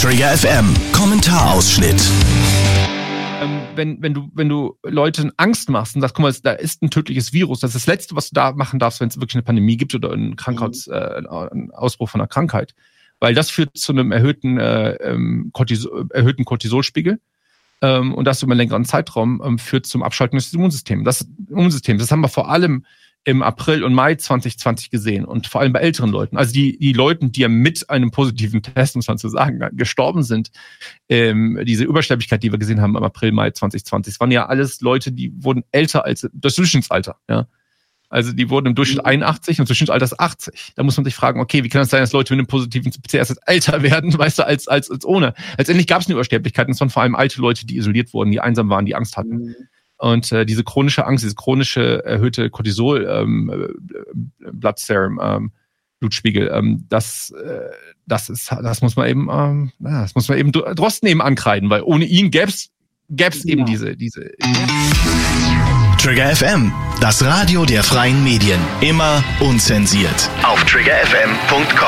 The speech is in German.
Trigger FM Kommentarausschnitt. Wenn du Leuten Angst machst und sagst, guck mal, da ist ein tödliches Virus, das ist das Letzte, was du da machen darfst, wenn es wirklich eine Pandemie gibt oder einen Ausbruch von einer Krankheit. Weil das führt zu einem erhöhten Cortisolspiegel. Und das über einen längeren Zeitraum führt zum Abschalten des Immunsystems. Das haben wir vor allem im April und Mai 2020 gesehen und vor allem bei älteren Leuten. Also die Leute, die ja mit einem positiven Test, muss man so sagen, gestorben sind, diese Übersterblichkeit, die wir gesehen haben im April, Mai 2020, das waren ja alles Leute, die wurden älter als das Durchschnittsalter. Ja? Also die wurden im Durchschnitt 81 und das Durchschnittsalter ist 80. Da muss man sich fragen, okay, wie kann es sein, dass Leute mit einem positiven PCR älter werden, weißt du, als ohne? Letztendlich gab es eine Übersterblichkeit und es waren vor allem alte Leute, die isoliert wurden, die einsam waren, die Angst hatten. Und diese chronische Angst, diese chronische erhöhte Cortisol, Blood Serum, Blutspiegel, das muss man eben, Drosten eben ankreiden, weil ohne ihn gäb's eben diese. Trigger FM, das Radio der freien Medien, immer unzensiert auf triggerfm.com.